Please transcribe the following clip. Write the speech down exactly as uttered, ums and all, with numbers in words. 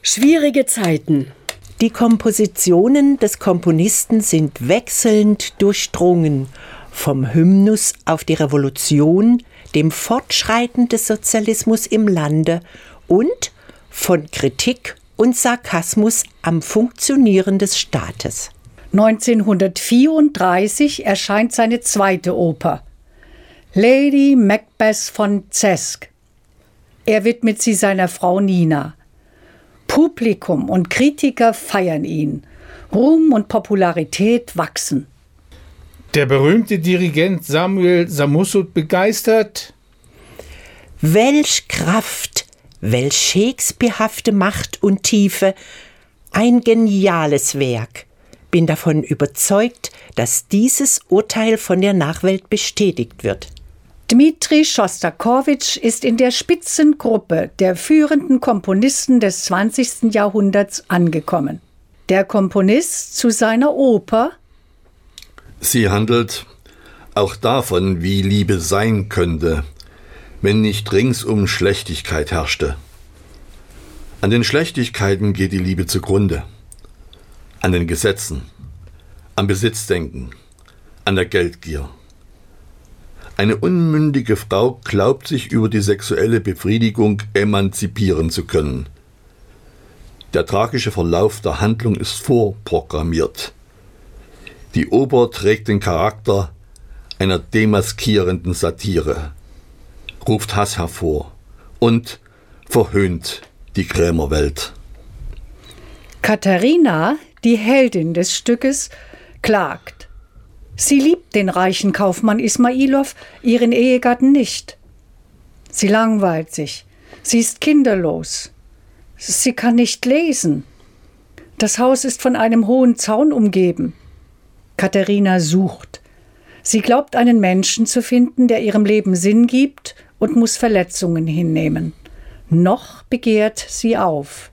Schwierige Zeiten. Die Kompositionen des Komponisten sind wechselnd durchdrungen, vom Hymnus auf die Revolution, dem Fortschreiten des Sozialismus im Lande und von Kritik und Sarkasmus am Funktionieren des Staates. neunzehnhundertvierunddreißig erscheint seine zweite Oper, Lady Macbeth von Czesk. Er widmet sie seiner Frau Nina. Publikum und Kritiker feiern ihn. Ruhm und Popularität wachsen. Der berühmte Dirigent Samuel Sammussud begeistert. Welch Kraft, welch shakespearehafte Macht und Tiefe. Ein geniales Werk. Bin davon überzeugt, dass dieses Urteil von der Nachwelt bestätigt wird. Dmitri Schostakowitsch ist in der Spitzengruppe der führenden Komponisten des zwanzigsten Jahrhunderts angekommen. Der Komponist zu seiner Oper. Sie handelt auch davon, wie Liebe sein könnte, wenn nicht ringsum Schlechtigkeit herrschte. An den Schlechtigkeiten geht die Liebe zugrunde. An den Gesetzen, am Besitzdenken, an der Geldgier. Eine unmündige Frau glaubt sich über die sexuelle Befriedigung emanzipieren zu können. Der tragische Verlauf der Handlung ist vorprogrammiert. Die Oper trägt den Charakter einer demaskierenden Satire, ruft Hass hervor und verhöhnt die Krämerwelt. Katharina, die Heldin des Stückes, klagt. Sie liebt den reichen Kaufmann Ismailow, ihren Ehegatten nicht. Sie langweilt sich. Sie ist kinderlos. Sie kann nicht lesen. Das Haus ist von einem hohen Zaun umgeben. Katharina sucht. Sie glaubt, einen Menschen zu finden, der ihrem Leben Sinn gibt und muss Verletzungen hinnehmen. Noch begehrt sie auf.